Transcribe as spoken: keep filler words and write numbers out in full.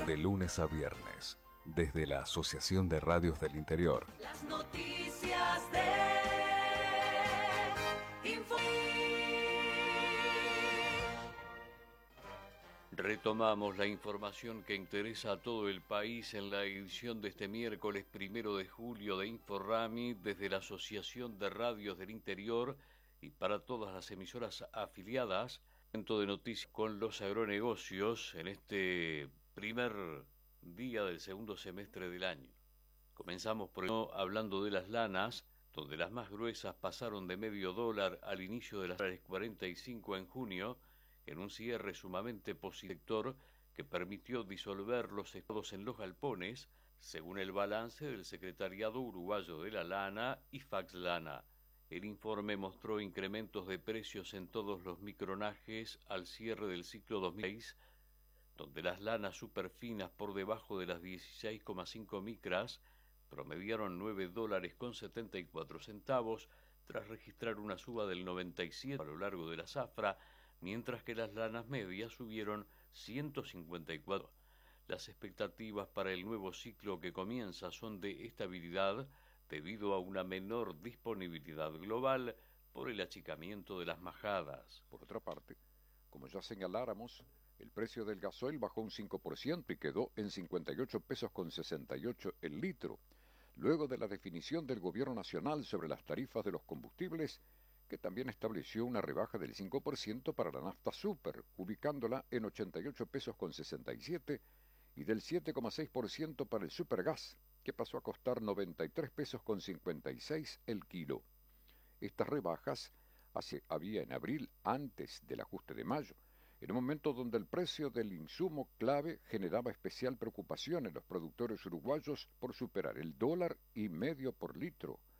De lunes a viernes, desde la Asociación de Radios del Interior. Las noticias de Info. Retomamos la información que interesa a todo el país en la edición de este miércoles primero de julio de Inforrami desde la Asociación de Radios del Interior y para todas las emisoras afiliadas. Momento de noticias con los agronegocios en este primer día del segundo semestre del año. Comenzamos por el, hablando de las lanas, donde las más gruesas pasaron de medio dólar al inicio de las cuarenta y cinco en junio, en un cierre sumamente positivo que permitió disolver los estados en los galpones, según el balance del Secretariado Uruguayo de la Lana y Faxlana. El informe mostró incrementos de precios en todos los micronajes al cierre del ciclo dos mil seis, donde las lanas superfinas por debajo de las dieciséis coma cinco micras promediaron nueve dólares con setenta y cuatro centavos, tras registrar una suba del noventa y siete por ciento a lo largo de la zafra, mientras que las lanas medias subieron ciento cincuenta y cuatro. Las expectativas para el nuevo ciclo que comienza son de estabilidad debido a una menor disponibilidad global por el achicamiento de las majadas. Por otra parte, como ya señaláramos, el precio del gasoil bajó un cinco por ciento y quedó en cincuenta y ocho pesos con sesenta y ocho el litro, luego de la definición del Gobierno Nacional sobre las tarifas de los combustibles, que también estableció una rebaja del cinco por ciento para la nafta super, ubicándola en ochenta y ocho pesos con sesenta y siete, y del siete coma seis por ciento para el supergas, que pasó a costar noventa y tres pesos con cincuenta y seis el kilo. Estas rebajas hace, había en abril, antes del ajuste de mayo, en un momento donde el precio del insumo clave generaba especial preocupación en los productores uruguayos por superar el dólar y medio por litro,